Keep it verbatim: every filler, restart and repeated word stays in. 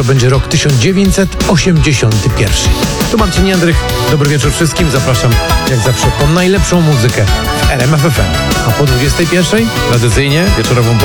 będzie rok tysiąc dziewięćset osiemdziesiąty pierwszy. Tu Marcin Jędrych, dobry wieczór wszystkim, zapraszam jak zawsze po najlepszą muzykę w R M F F M. A po dwudziestej pierwszej tradycyjnie wieczorową